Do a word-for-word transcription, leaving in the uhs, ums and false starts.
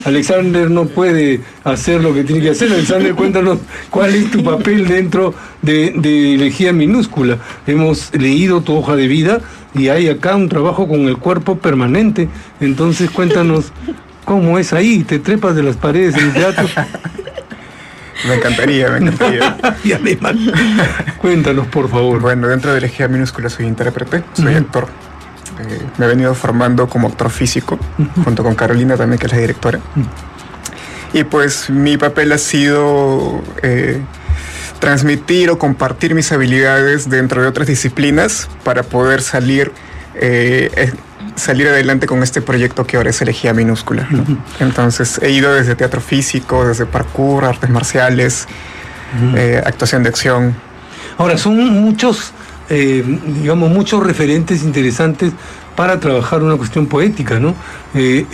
Alexander no puede hacer lo que tiene que hacer. Alexander, cuéntanos cuál es tu papel dentro de, de Elegía Minúscula. Hemos leído tu hoja de vida y hay acá un trabajo con el cuerpo permanente. Entonces cuéntanos cómo es ahí. ¿Te trepas de las paredes en el teatro? Me encantaría, me encantaría. Y además, cuéntanos, por favor. Bueno, dentro de Elegía Minúscula soy intérprete, soy Uh-huh. actor. Eh, me he venido formando como actor físico, Uh-huh. junto con Carolina también, que es la directora. Uh-huh. Y pues mi papel ha sido eh, transmitir o compartir mis habilidades dentro de otras disciplinas para poder salir, eh, eh, salir adelante con este proyecto que ahora es Elegía Minúscula, ¿no? Uh-huh. Entonces he ido desde teatro físico, desde parkour, artes marciales, uh-huh. eh, actuación de acción. Ahora, son muchos, eh, digamos, muchos referentes interesantes para trabajar una cuestión poética, ¿no? Eh,